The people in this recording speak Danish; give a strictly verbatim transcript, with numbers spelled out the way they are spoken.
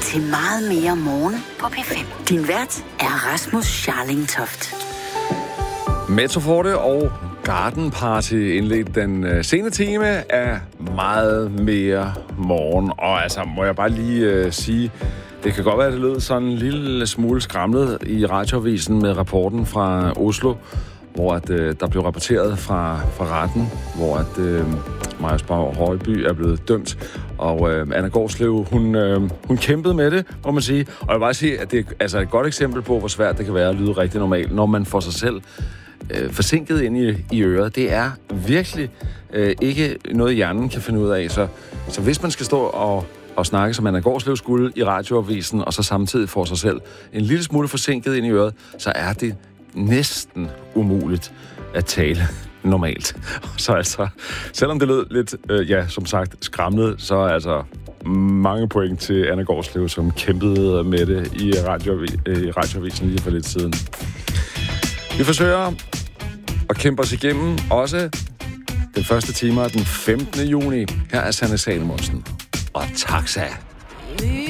til meget mere morgen på P fem. Din vært er Rasmus Scharling-Toft. Metroforte og Garden Party indledte den øh, sene time af meget mere morgen. Og altså, må jeg bare lige øh, sige, det kan godt være, at det lød sådan en lille smule skramlet i radioavisen med rapporten fra Oslo, hvor at, øh, der blev rapporteret fra, fra retten, hvor at øh, Marius Bag Højby er blevet dømt. Og øh, Anna Gårdslev, hun, øh, hun kæmpede med det, må man sige. Og jeg vil bare sige, at det er altså et godt eksempel på, hvor svært det kan være at lyde rigtig normalt, når man får sig selv øh, forsinket ind i, i øret. Det er virkelig øh, ikke noget, hjernen kan finde ud af. Så, så hvis man skal stå og, og snakke, som Anna Gårdslev skulle i radioavisen, og så samtidig får sig selv en lille smule forsinket ind i øret, så er det næsten umuligt at tale normalt. Så altså, selvom det lød lidt, øh, ja, som sagt, skramlet, så er altså mange point til Anna Gårdslev, som kæmpede med det i, radio, øh, i radioavisen lige for lidt siden. Vi forsøger at kæmpe os igennem også den første time af den femtende juni. Her er Sanne Salomonsen og Taxa.